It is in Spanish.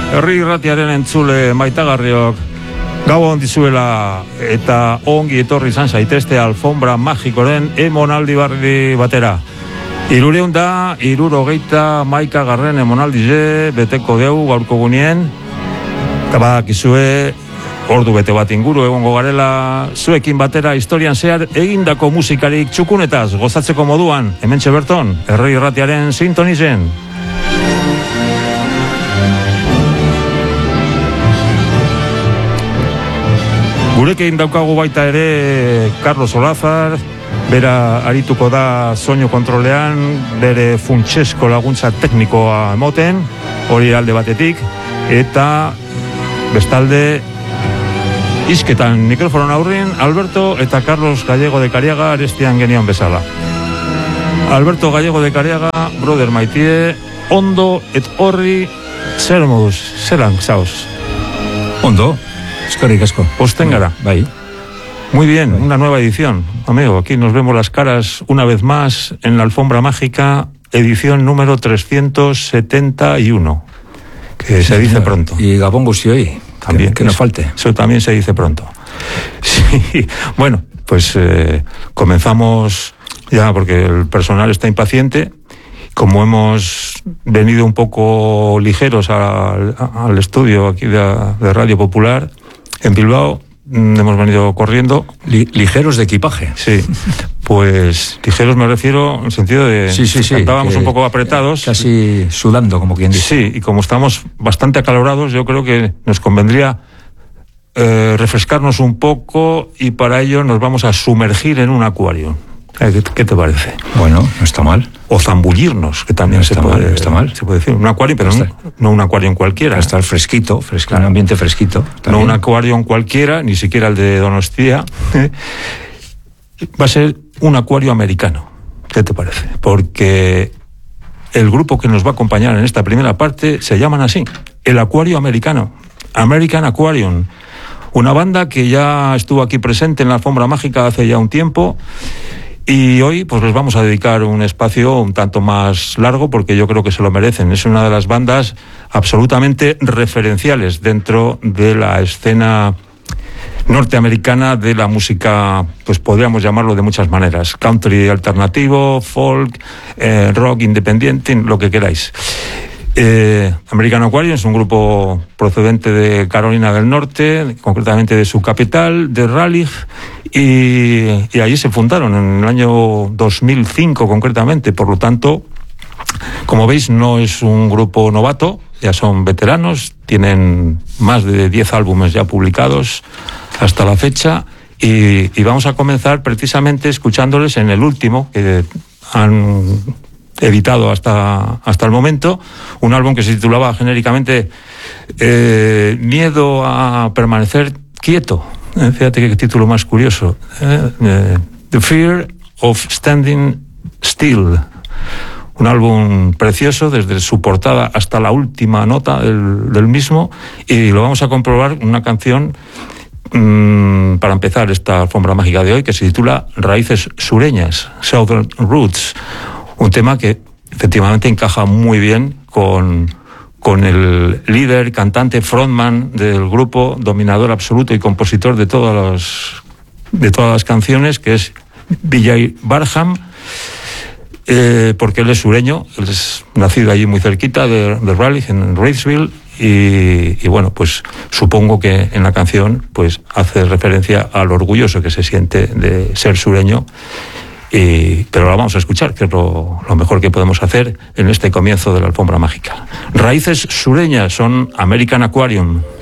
Herri irratiaren entzule maitagarriok, gabon dizuela eta ongi etorri izan zaitezte Alfombra Magikoren emonaldi barri batera. 371 emonaldize beteko deu gaurko gunien, eta badakizue ordu bete bat inguru egongo garela zuekin batera historian zehar egindako musikarik txukunetaz gozatzeko moduan, hementxe berton, Herri irratiaren sintonizen. Gurekin daukagu baita ere Carlos Olazar, bera arituko da soinu kontrolean, bere funtsesko laguntza teknikoa emoten, hori alde batetik, eta bestalde izketan mikrofonon aurrin, Alberto eta Carlos Gallego de Cariaga arestian genion bezala. Alberto Gallego de Cariaga, brother maitie, ondo et horri, zer moduz, zelan, zauz? Ondo. Eskerrik asko. Posten gara. Bai. Muy bien, una nueva edición. Amigo, aquí nos vemos las caras una vez más en la Alfombra Mágica, edición número 371, que se dice pronto. Y Gabón Gusioi, también, que no falte. Eso también se dice pronto. Sí, bueno, pues comenzamos ya porque el personal está impaciente. Como hemos venido un poco ligeros al estudio aquí de Radio Popular en Bilbao, hemos venido corriendo. Ligeros de equipaje. Sí, pues ligeros me refiero en el sentido de sí, estábamos un poco apretados. Casi sudando, como quien dice. Sí, y como estamos bastante acalorados, yo creo que nos convendría refrescarnos un poco y para ello nos vamos a sumergir en un acuario. ¿Qué te parece? Bueno, no está mal. O zambullirnos, que también no está mal, está mal. Se puede decir. Un acuario, pero no un acuario en cualquiera. Para estar fresquito, claro. Un ambiente fresquito. También. No un acuario en cualquiera, ni siquiera el de Donostia. Va a ser un acuario americano. ¿Qué te parece? Porque el grupo que nos va a acompañar en esta primera parte se llaman así, el Acuario Americano, American Aquarium. Una banda que ya estuvo aquí presente en la Alfombra Mágica hace ya un tiempo. Y hoy pues les vamos a dedicar un espacio un tanto más largo porque yo creo que se lo merecen. Es una de las bandas absolutamente referenciales dentro de la escena norteamericana de la música, pues podríamos llamarlo de muchas maneras. Country alternativo, folk, rock independiente, lo que queráis. American Aquarium es un grupo procedente de Carolina del Norte, concretamente de su capital, de Raleigh, y allí se fundaron en el año 2005 concretamente. Por lo tanto, como veis, no es un grupo novato, ya son veteranos, tienen más de 10 álbumes ya publicados hasta la fecha, y vamos a comenzar precisamente escuchándoles en el último que han editado hasta el momento, un álbum que se titulaba genéricamente Miedo a permanecer quieto. Fíjate qué título más curioso. The Fear of Standing Still. Un álbum precioso desde su portada hasta la última nota del mismo, y lo vamos a comprobar una canción para empezar esta Alfombra Mágica de hoy que se titula Raíces Sureñas, Southern Roots. Un tema que efectivamente encaja muy bien con el líder, cantante, frontman del grupo, dominador absoluto y compositor de todas las canciones, que es Vijay Barham, porque él es sureño, él es nacido allí muy cerquita de Raleigh, en Reidsville, y bueno, pues supongo que en la canción pues hace referencia al orgulloso que se siente de ser sureño. Pero la vamos a escuchar, que es lo mejor que podemos hacer en este comienzo de la Alfombra Mágica. Raíces Sureñas son American Aquarium.